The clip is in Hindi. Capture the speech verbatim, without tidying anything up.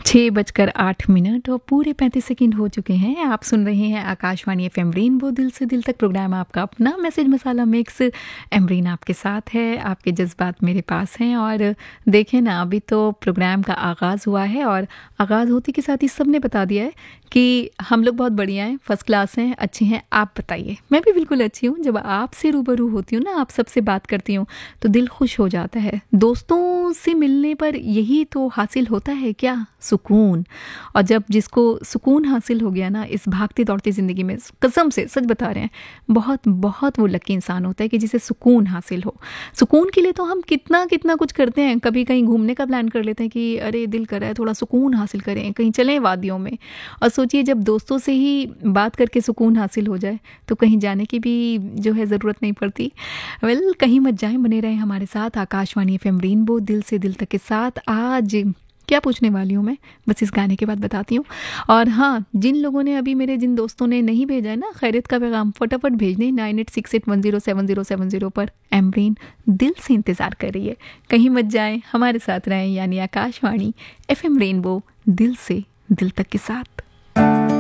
छः बजकर आठ मिनट और पूरे पैंतीस सेकंड हो चुके हैं। आप सुन रहे हैं आकाशवाणी एफ एम रेनबो दिल से दिल तक प्रोग्राम। आपका अपना मैसेज मसाला मिक्स। एमरीन आपके साथ है, आपके जज्बात मेरे पास हैं। और देखें ना, अभी तो प्रोग्राम का आगाज़ हुआ है और आगाज़ होते के साथ ही सब ने बता दिया है कि हम लोग बहुत बढ़िया हैं, फर्स्ट क्लास हैं, अच्छे हैं। आप बताइए। मैं भी बिल्कुल अच्छी हूँ। जब आपसे रूबरू होती हूँ ना, आप सबसे बात करती हूँ तो दिल खुश हो जाता है। दोस्तों से मिलने पर यही तो हासिल होता है क्या? सुकून। और जब जिसको सुकून हासिल हो गया ना इस भागती दौड़ती ज़िंदगी में, कसम से सच बता रहे हैं, बहुत बहुत वो लकी इंसान होता है कि जिसे सुकून हासिल हो। सुकून के लिए तो हम कितना कितना कुछ करते हैं। कभी कहीं घूमने का प्लान कर लेते हैं कि अरे दिल कर रहा है थोड़ा सुकून हासिल करें, कहीं चलें वादियों में। और सोचिए जब दोस्तों से ही बात करके सुकून हासिल हो जाए तो कहीं जाने की भी जो है ज़रूरत नहीं पड़ती। वेल, कहीं मत जाएं, बने रहें हमारे साथ। आकाशवाणी एफ एम रेनबो दिल से दिल तक के साथ। आज क्या पूछने वाली हूँ मैं, बस इस गाने के बाद बताती हूँ। और हाँ, जिन लोगों ने अभी, मेरे जिन दोस्तों ने नहीं भेजा है ना खैरियत का पैगाम, फटाफट भेज दें nine eight six eight one zero seven zero seven zero पर। एमरीन दिल से इंतज़ार कर रही है। कहीं मत जाएं, हमारे साथ रहें, यानी आकाशवाणी एफ एम रेनबो दिल से दिल तक के साथ।